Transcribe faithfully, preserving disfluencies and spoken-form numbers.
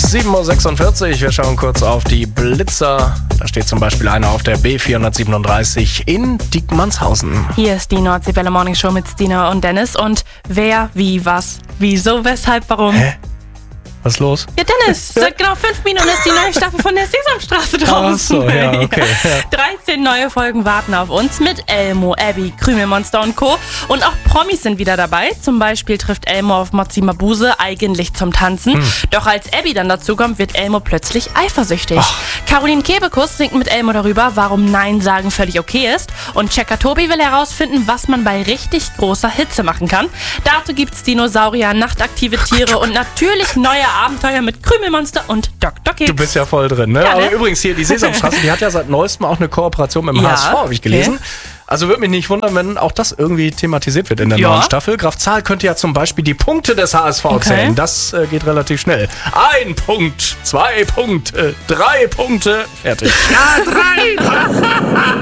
sieben Uhr sechsundvierzig. Wir schauen kurz auf die Blitzer. Da steht zum Beispiel einer auf der B vierhundertsiebenunddreißig in Diekmannshausen. Hier ist die Nordsee-Welle Morning Show mit Stina und Dennis. Und wer, wie, was, wieso, weshalb, warum? Hä? Was ist los? Ja, Dennis, seit genau fünf Minuten ist die neue Staffel von der Sesamstraße draußen. Ach so, ja, okay. Ja. dreizehn neue Folgen warten auf uns mit Elmo, Abby, Krümelmonster und Co. Und auch Promis sind wieder dabei. Zum Beispiel trifft Elmo auf Mozzi Mabuse eigentlich zum Tanzen. Hm. Doch als Abby dann dazukommt, wird Elmo plötzlich eifersüchtig. Ach. Caroline Kebekus singt mit Elmo darüber, warum Nein sagen völlig okay ist. Und Checker Tobi will herausfinden, was man bei richtig großer Hitze machen kann. Dazu gibt's Dinosaurier, nachtaktive Tiere und natürlich neue Abenteuer mit Krümelmonster und Doktor Kids. Du bist ja voll drin, ne? Ja, ne? Aber übrigens hier, die Sesamstraße, die hat ja seit neuestem auch eine Kooperation mit dem Ja, H S V, habe ich gelesen. okay. Also würde mich nicht wundern, wenn auch das irgendwie thematisiert wird in der Ja. neuen Staffel. Graf Zahl könnte ja zum Beispiel die Punkte des H S V Okay. zählen. Das äh, geht relativ schnell. Ein Punkt, zwei Punkte, drei Punkte, fertig. A drei!